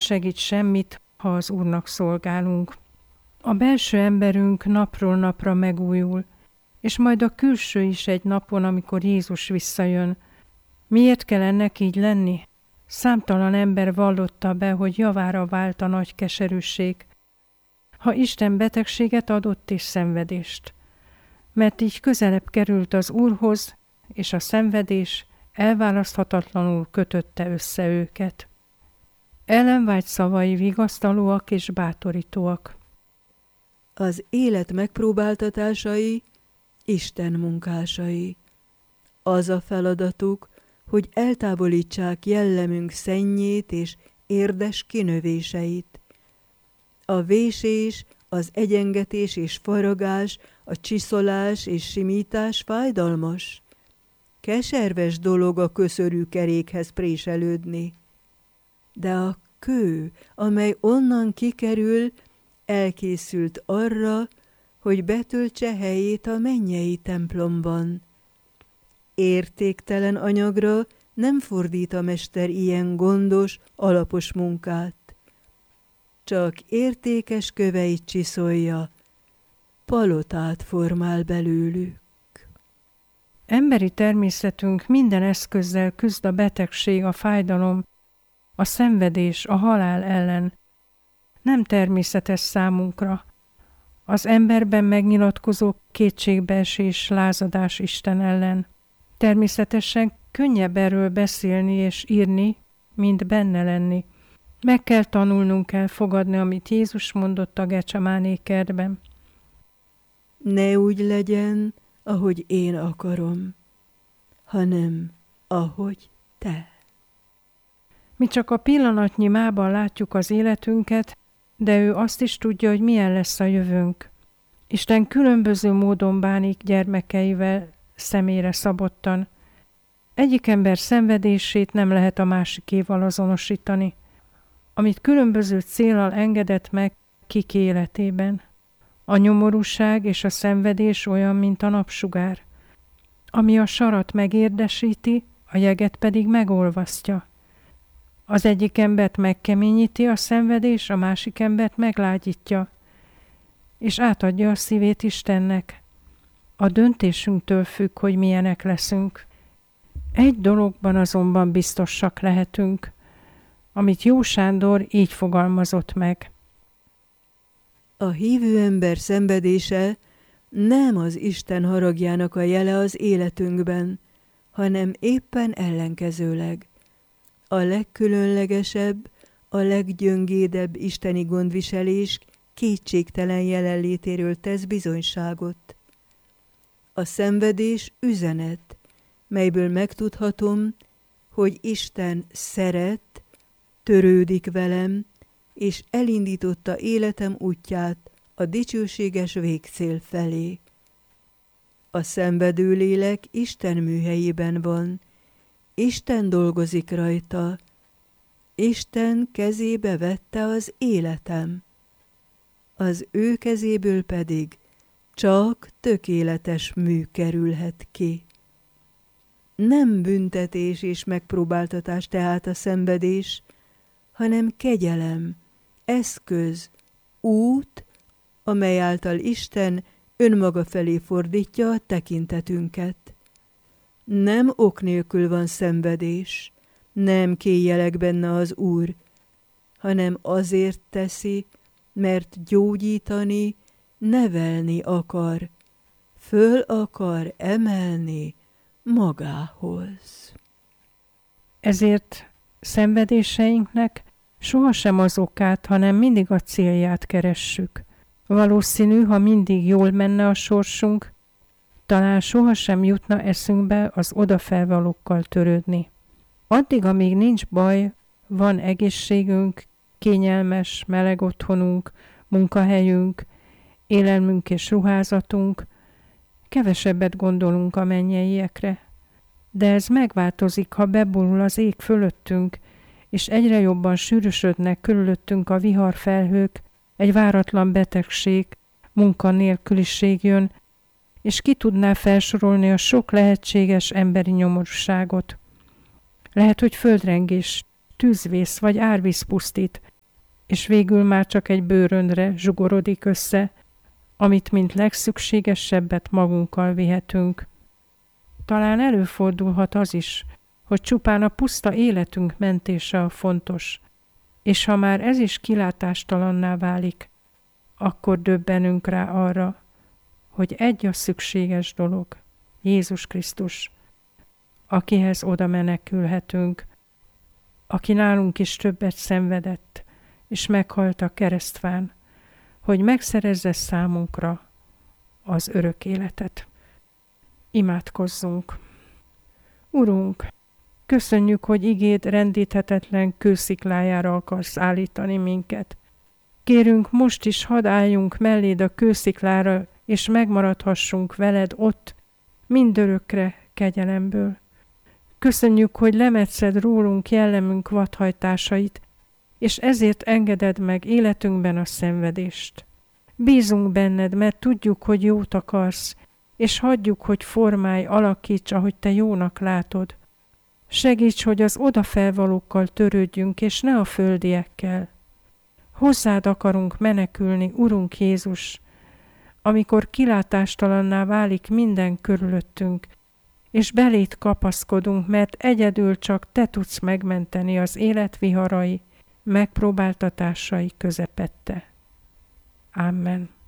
segít semmit, ha az Úrnak szolgálunk. A belső emberünk napról napra megújul, és majd a külső is egy napon, amikor Jézus visszajön. Miért kell ennek így lenni? Számtalan ember vallotta be, hogy javára vált a nagy keserűség, ha Isten betegséget adott és szenvedést. Mert így közelebb került az Úrhoz, és a szenvedés elválaszthatatlanul kötötte össze őket. Ellen White szavai vigasztalóak és bátorítóak. Az élet megpróbáltatásai Isten munkásai. Az a feladatuk, hogy eltávolítsák jellemünk szennyét és érdes kinövéseit. A vésés, az egyengetés és faragás, a csiszolás és simítás fájdalmas. Keserves dolog a köszörű kerékhez préselődni. De a kő, amely onnan kikerül, elkészült arra, hogy betöltse helyét a mennyei templomban. Értéktelen anyagra nem fordít a mester ilyen gondos, alapos munkát. Csak értékes köveit csiszolja, palotát formál belőlük. Emberi természetünk minden eszközzel küzd a betegség, a fájdalom, a szenvedés, a halál ellen. Nem természetes számunkra. Az emberben megnyilatkozó kétségbeesés, lázadás Isten ellen. Természetesen könnyebb erről beszélni és írni, mint benne lenni. Meg kell tanulnunk elfogadni, amit Jézus mondott a Gecsemáné kertben. Ne úgy legyen, ahogy én akarom, hanem ahogy te. Mi csak a pillanatnyi mában látjuk az életünket, de ő azt is tudja, hogy milyen lesz a jövőnk. Isten különböző módon bánik gyermekeivel, személyre szabottan. Egyik ember szenvedését nem lehet a másikéval azonosítani, amit különböző céllal engedett meg kik életében. A nyomorúság és a szenvedés olyan, mint a napsugár, ami a sarat megérdesíti, a jeget pedig megolvasztja. Az egyik embert megkeményíti a szenvedés, a másik embert meglágyítja, és átadja a szívét Istennek. A döntésünktől függ, hogy milyenek leszünk. Egy dologban azonban biztosak lehetünk, amit Jó Sándor így fogalmazott meg. A hívő ember szenvedése nem az Isten haragjának a jele az életünkben, hanem éppen ellenkezőleg. A legkülönlegesebb, a leggyöngédebb isteni gondviselés kétségtelen jelenlétéről tesz bizonyságot. A szenvedés üzenet, melyből megtudhatom, hogy Isten szeret, törődik velem, és elindította életem útját a dicsőséges végcél felé. A szenvedő lélek Isten műhelyében van, Isten dolgozik rajta, Isten kezébe vette az életem, az ő kezéből pedig csak tökéletes mű kerülhet ki. Nem büntetés és megpróbáltatás tehát a szenvedés, hanem kegyelem, eszköz, út, amely által Isten önmaga felé fordítja a tekintetünket. Nem ok nélkül van szenvedés, nem kéjelek benne az Úr, hanem azért teszi, mert gyógyítani, nevelni akar, föl akar emelni magához. Ezért szenvedéseinknek sohasem az okát, hanem mindig a célját keressük. Valószínű, ha mindig jól menne a sorsunk, talán sohasem jutna eszünkbe az odafelvalókkal törődni. Addig, amíg nincs baj, van egészségünk, kényelmes, meleg otthonunk, munkahelyünk, élelmünk és ruházatunk, kevesebbet gondolunk a mennyeiekre. De ez megváltozik, ha beborul az ég fölöttünk, és egyre jobban sűrűsödnek körülöttünk a viharfelhők, egy váratlan betegség, munkanélküliség jön, és ki tudná felsorolni a sok lehetséges emberi nyomorúságot. Lehet, hogy földrengés, tűzvész vagy árvíz pusztít, és végül már csak egy bőröndre zsugorodik össze, amit mint legszükségesebbet magunkkal vihetünk. Talán előfordulhat az is, hogy csupán a puszta életünk mentése a fontos, és ha már ez is kilátástalanná válik, akkor döbbenünk rá arra, hogy egy a szükséges dolog, Jézus Krisztus, akihez oda menekülhetünk, aki nálunk is többet szenvedett, és meghalt a keresztfán, hogy megszerezze számunkra az örök életet. Imádkozzunk! Urunk, köszönjük, hogy igéd rendíthetetlen kősziklájára akarsz állítani minket. Kérünk, most is hadd álljunk melléd a kősziklára, és megmaradhassunk veled ott, mindörökre kegyelemből. Köszönjük, hogy lemetszed rólunk jellemünk vadhajtásait, és ezért engeded meg életünkben a szenvedést. Bízunk benned, mert tudjuk, hogy jót akarsz, és hagyjuk, hogy formálj, alakíts, ahogy te jónak látod. Segíts, hogy az odafelvalókkal törődjünk, és ne a földiekkel. Hozzád akarunk menekülni, Urunk Jézus, amikor kilátástalanná válik minden körülöttünk, és beléd kapaszkodunk, mert egyedül csak te tudsz megmenteni az élet viharai, megpróbáltatásai közepette. Amen.